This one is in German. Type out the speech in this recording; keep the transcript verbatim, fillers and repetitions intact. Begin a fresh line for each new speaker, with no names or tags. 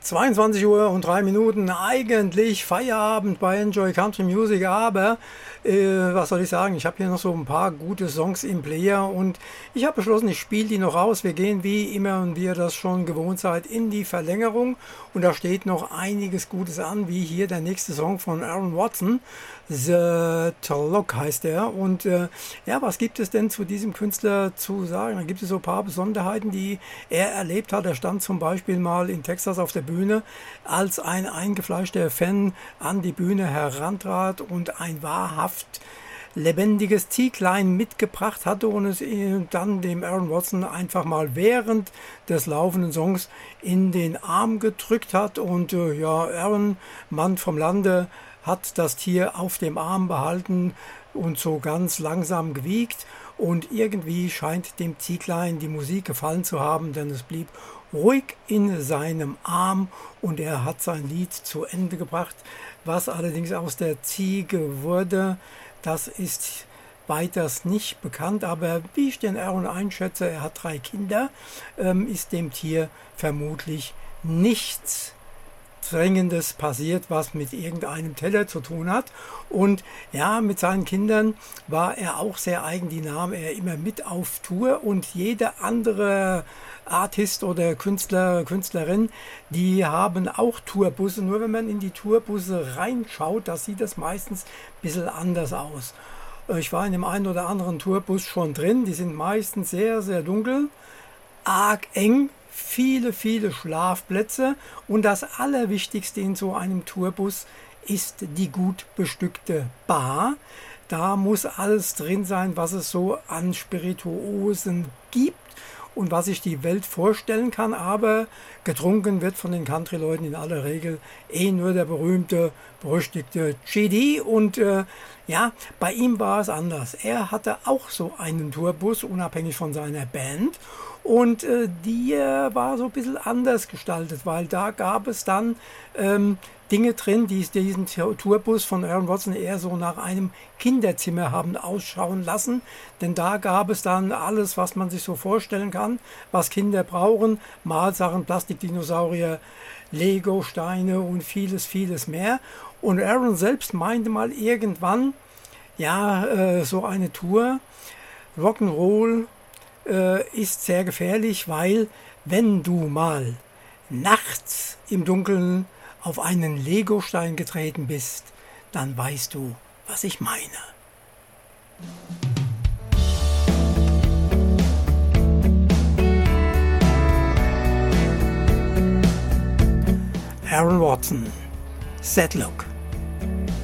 zweiundzwanzig Uhr und drei Minuten, eigentlich Feierabend bei Enjoy Country Music, aber äh, was soll ich sagen, ich habe hier noch so ein paar gute Songs im Player und ich habe beschlossen, ich spiele die noch aus. Wir gehen wie immer und wie ihr das schon gewohnt seid in die Verlängerung und da steht noch einiges Gutes an, wie hier der nächste Song von Aaron Watson, The Talk heißt er. Und äh, ja, was gibt es denn zu diesem Künstler zu sagen? Da gibt es so ein paar Besonderheiten, die er erlebt hat. Er stand zum Beispiel mal in Texas auf der Bühne, als ein eingefleischter Fan an die Bühne herantrat und ein wahrhaft lebendiges Zieglein mitgebracht hatte und es dann dem Aaron Watson einfach mal während des laufenden Songs in den Arm gedrückt hat. Und äh, ja, Aaron, Mann vom Lande, hat das Tier auf dem Arm behalten und so ganz langsam gewiegt. Und irgendwie scheint dem Zieglein die Musik gefallen zu haben, denn es blieb ruhig in seinem Arm und er hat sein Lied zu Ende gebracht. Was allerdings aus der Ziege wurde, das ist weiters nicht bekannt. Aber wie ich den Aaron einschätze, er hat drei Kinder, ähm, ist dem Tier vermutlich nichts Drängendes passiert, was mit irgendeinem Teller zu tun hat. Und ja, mit seinen Kindern war er auch sehr eigen. Die nahm er immer mit auf Tour und jede andere Artist oder Künstler, Künstlerin, die haben auch Tourbusse. Nur wenn man in die Tourbusse reinschaut, da sieht das meistens ein bisschen anders aus. Ich war in dem einen oder anderen Tourbus schon drin. Die sind meistens sehr, sehr dunkel, arg eng, viele, viele Schlafplätze und das Allerwichtigste in so einem Tourbus ist die gut bestückte Bar. Da muss alles drin sein, was es so an Spirituosen gibt und was sich die Welt vorstellen kann, aber getrunken wird von den Country-Leuten in aller Regel eh nur der berühmte, berüchtigte G D und äh, ja, bei ihm war es anders. Er hatte auch so einen Tourbus, unabhängig von seiner Band. Und äh, die äh, war so ein bisschen anders gestaltet, weil da gab es dann ähm, Dinge drin, die diesen Tourbus von Aaron Watson eher so nach einem Kinderzimmer haben ausschauen lassen. Denn da gab es dann alles, was man sich so vorstellen kann, was Kinder brauchen. Malsachen, Plastikdinosaurier, Lego-Steine und vieles, vieles mehr. Und Aaron selbst meinte mal irgendwann, ja, äh, so eine Tour, Rock'n'Roll, ist sehr gefährlich, weil wenn du mal nachts im Dunkeln auf einen Legostein getreten bist, dann weißt du, was ich meine. Aaron Watson, Sad Look.